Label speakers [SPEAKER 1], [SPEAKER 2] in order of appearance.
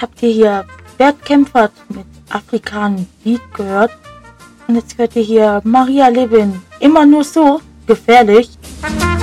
[SPEAKER 1] Jetzt habt ihr hier Bert Kempfert mit Afrikan Beat gehört. Und jetzt hört ihr hier Maria Levin. Immer nur so gefährlich.